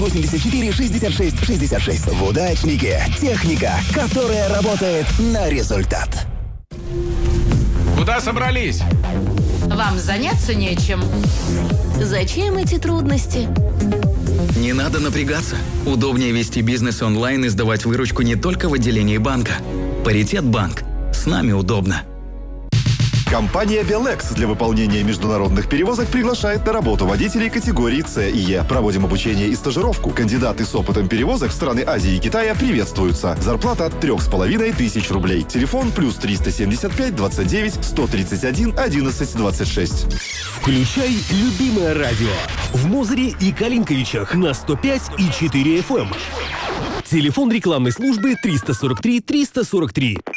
84 66 66. В удачнике техника, которая работает на результат. Куда собрались? Вам заняться нечем. Зачем эти трудности? Не надо напрягаться. Удобнее вести бизнес онлайн и сдавать выручку не только в отделении банка. Паритет банк. С нами удобно. Компания Белекс для выполнения международных перевозок приглашает на работу водителей категории С и Е. Проводим обучение и стажировку. Кандидаты с опытом перевозок в страны Азии и Китая приветствуются. Зарплата от 3500 рублей. Телефон + 375 29 131 11 26. Включай любимое радио в Мозыре и Калинковичах на 105,4 FM. Телефон рекламной службы 343 343.